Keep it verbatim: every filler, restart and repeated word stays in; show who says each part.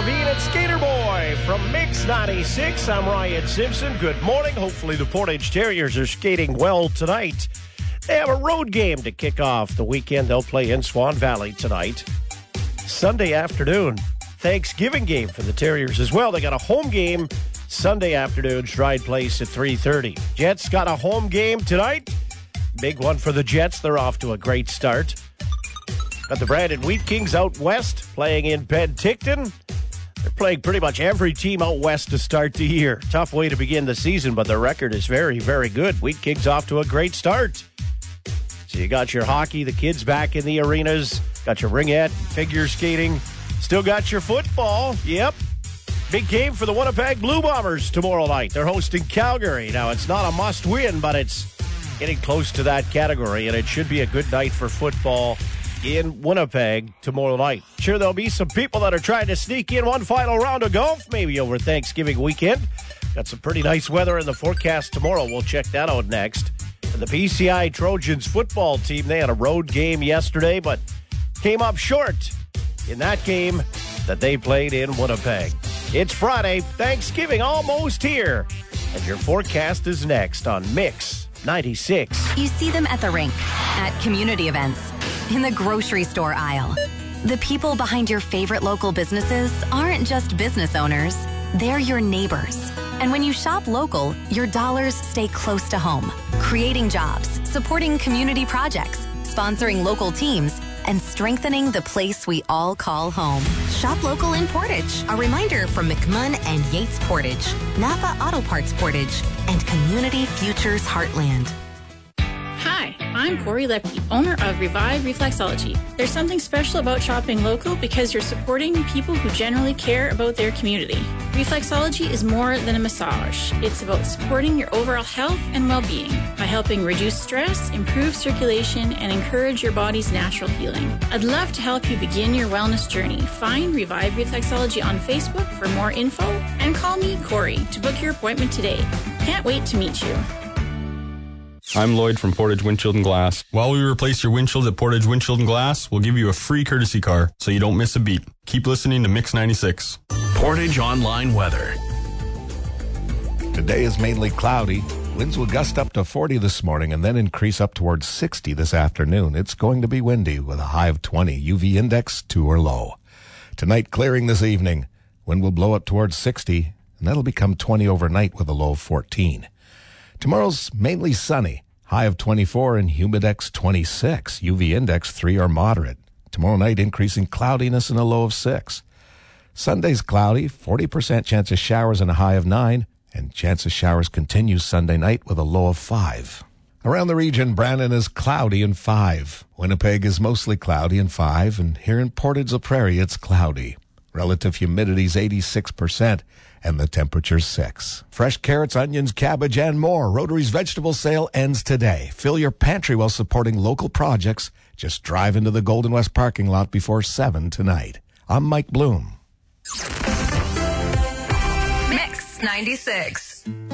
Speaker 1: Levine and Skater Boy from Mix ninety-six. I'm Ryan Simpson. Good morning. Hopefully the Portage Terriers are skating well tonight. They have a road game to kick off the weekend. They'll play in Swan Valley tonight. Sunday afternoon, Thanksgiving game for the Terriers as well. They got a home game Sunday afternoon, Stride Place at three thirty. Jets got a home game tonight. Big one for the Jets. They're off to a great start. Got the Brandon Wheat Kings out west playing in Penticton. They're playing pretty much every team out west to start the year. Tough way to begin the season, but their record is very, very good. Wheat Kings off to a great start. So you got your hockey, the kids back in the arenas. Got your ringette, figure skating. Still got your football. Yep. Big game for the Winnipeg Blue Bombers tomorrow night. They're hosting Calgary. Now, it's not a must-win, but it's getting close to that category, and it should be a good night for football in Winnipeg tomorrow night. Sure, there'll be some people that are trying to sneak in one final round of golf maybe over Thanksgiving weekend. Got some pretty nice weather in the forecast tomorrow. We'll check that out next. And the P C I Trojans football team, they had a road game yesterday, but came up short in that game that they played in Winnipeg. It's Friday, Thanksgiving almost here, and your forecast is next on Mix ninety-six.
Speaker 2: You see them at the rink, at community events, in the grocery store aisle. The people behind your favorite local businesses aren't just business owners, they're your neighbors. And when you shop local, your dollars stay close to home, creating jobs, supporting community projects, sponsoring local teams, and strengthening the place we all call home.
Speaker 3: Shop local in Portage. A reminder from McMunn and Yates Portage, Napa Auto Parts Portage, and Community Futures Heartland.
Speaker 4: Hi, I'm Corey Lepke, owner of Revive Reflexology. There's something special about shopping local because you're supporting people who generally care about their community. Reflexology is more than a massage. It's about supporting your overall health and well-being by helping reduce stress, improve circulation, and encourage your body's natural healing. I'd love to help you begin your wellness journey. Find Revive Reflexology on Facebook for more info and call me, Corey, to book your appointment today. Can't wait to meet you.
Speaker 5: I'm Lloyd from Portage Windshield and Glass. While we replace your windshield at Portage Windshield and Glass, we'll give you a free courtesy car so you don't miss a beat. Keep listening to Mix ninety-six.
Speaker 6: Portage Online Weather.
Speaker 7: Today is mainly cloudy. Winds will gust up to forty this morning and then increase up towards sixty this afternoon. It's going to be windy with a high of twenty. U V index two or low. Tonight, clearing this evening. Wind will blow up towards sixty, and that'll become twenty overnight with a low of fourteen. Tomorrow's mainly sunny, high of twenty-four and humidex twenty-six, U V index three or moderate. Tomorrow night, increasing cloudiness and a low of six. Sunday's cloudy, forty percent chance of showers and a high of nine, and chance of showers continues Sunday night with a low of five. Around the region, Brandon is cloudy and five. Winnipeg is mostly cloudy and five, and here in Portage la Prairie, it's cloudy. Relative humidity is eighty-six percent. And the temperature's six. Fresh carrots, onions, cabbage, and more. Rotary's vegetable sale ends today. Fill your pantry while supporting local projects. Just drive into the Golden West parking lot before seven tonight. I'm Mike Bloom.
Speaker 2: Mix ninety-six.